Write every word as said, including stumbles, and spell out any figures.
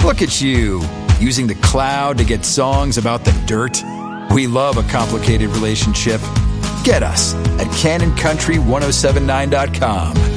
Look at you, using the cloud to get songs about the dirt. We love a complicated relationship. Get us at canon country ten seventy-nine dot com.